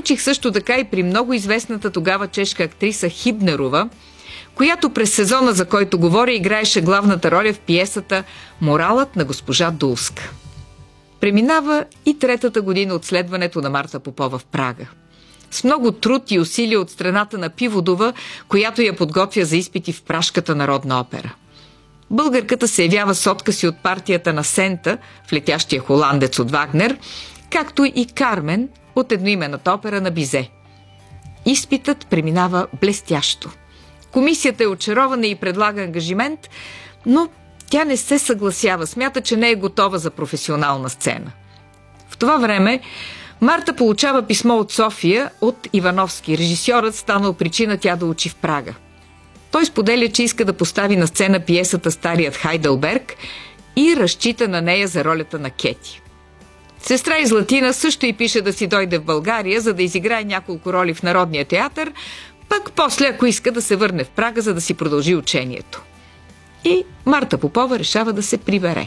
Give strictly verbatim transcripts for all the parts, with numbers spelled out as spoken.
учих също така и при много известната тогава чешка актриса Хибнерова, която през сезона, за който говоря, играеше главната роля в пиесата «Моралът на госпожа Дулска». Преминава и третата година от следването на Марта Попова в Прага. С много труд и усилия от страната на Пиводова, която я подготвя за изпити в Пражката народна опера. Българката се явява с откази от партията на Сента в Летящия холандец от Вагнер, както и Кармен от едноименната опера на Бизе. Изпитът преминава блестящо. Комисията е очарована и предлага ангажимент, но тя не се съгласява, смята, че не е готова за професионална сцена. В това време Марта получава писмо от София от Ивановски. Режисьорът станал причина тя да учи в Прага. Той споделя, че иска да постави на сцена пиесата «Старият Хайдълберг» и разчита на нея за ролята на Кети. Сестра и Златина също и пише да си дойде в България, за да изиграе няколко роли в Народния театър, пък после, ако иска, да се върне в Прага, за да си продължи учението. И Марта Попова решава да се прибере.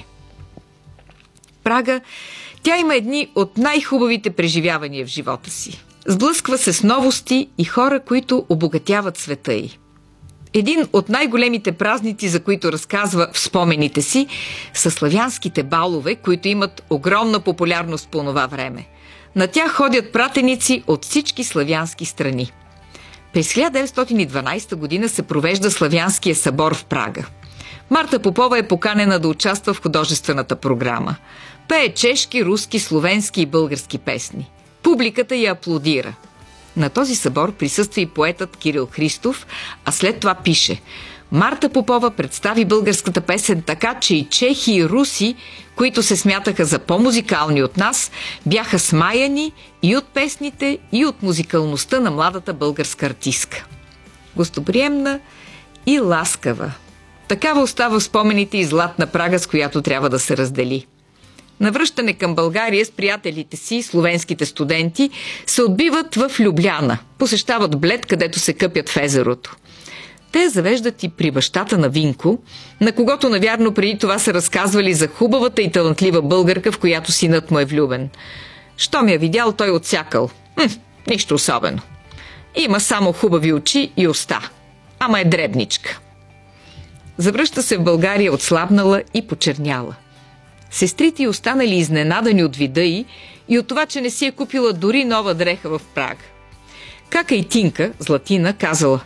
В Прага тя има едни от най-хубавите преживявания в живота си. Сблъсква се с новости и хора, които обогатяват света й. Един от най-големите празници, за които разказва в спомените си, са славянските балове, които имат огромна популярност по това време. На тях ходят пратеници от всички славянски страни. През хиляда деветстотин и дванадесета година се провежда Славянския събор в Прага. Марта Попова е поканена да участва в художествената програма. Пее чешки, руски, словенски и български песни. Публиката я аплодира. На този събор присъства и поетът Кирил Христов, а след това пише: Марта Попова представи българската песен така, че и чехи и руси, които се смятаха за по-музикални от нас, бяха смаяни и от песните, и от музикалността на младата българска артистка. Гостоприемна и ласкава. Такава остава в спомените и Златна Прага, с която трябва да се раздели. На връщане към България с приятелите си, словенските студенти, се отбиват в Любляна, посещават Блед, където се къпят в езерото. Те завеждат и при бащата на Винко, на когото навярно преди това са разказвали за хубавата и талантлива българка, в която синът му е влюбен. Щом я видял, той отсякал. Хм, нищо особено. Има само хубави очи и уста, ама е дребничка. Завръща се в България отслабнала и почерняла. Сестрите й останали изненадани от вида й и от това, че не си е купила дори нова дреха в Прага. Кака и Тинка, Златина, казала: